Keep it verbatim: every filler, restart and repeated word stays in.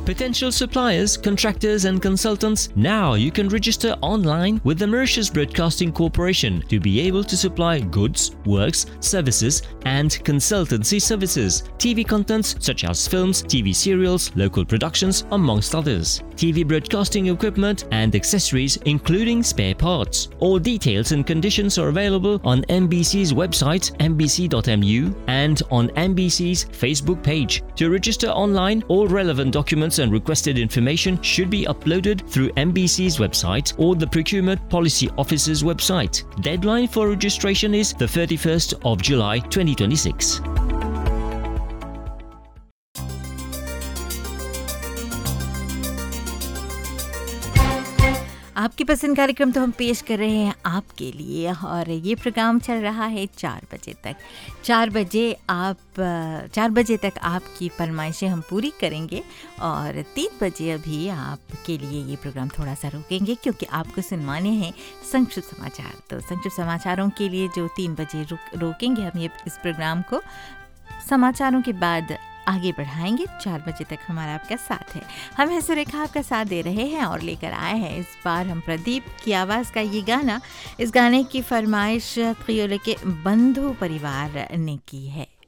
Potential suppliers, contractors and consultants, now you can register online with the Mauritius Broadcasting Corporation to be able to supply goods, works, services and consultancy services, T V contents such as films, T V serials, local productions amongst others, T V broadcasting equipment and accessories including spare parts. All details and conditions are available on M B C's website m b c dot m u and on M B C's Facebook page. To register online, all relevant documents and requested information should be uploaded through M B C's website or the Procurement Policy Office's website. Deadline for registration is the thirty-first of July twenty twenty-six. आपकी पसंद कार्यक्रम तो हम पेश कर रहे हैं आपके लिए और ये प्रोग्राम चल रहा है चार बजे तक। चार बजे आप चार बजे तक आपकी फरमाइशें हम पूरी करेंगे और तीन बजे अभी आपके लिए ये प्रोग्राम थोड़ा सा रोकेंगे क्योंकि आपको सुनवाने हैं संक्षिप्त समाचार। तो संक्षिप्त समाचारों के लिए जो तीन बजे रुक रोकेंगे हम ये इस प्रोग्राम को, समाचारों के बाद आगे बढ़ाएंगे। चार बजे तक हमारा आपका साथ है। हम है सुरेखा आपका साथ दे रहे हैं और लेकर आए हैं इस बार हम प्रदीप की आवाज़ का ये गाना। इस गाने की फरमाइश क्रियोले के बंधु परिवार ने की है।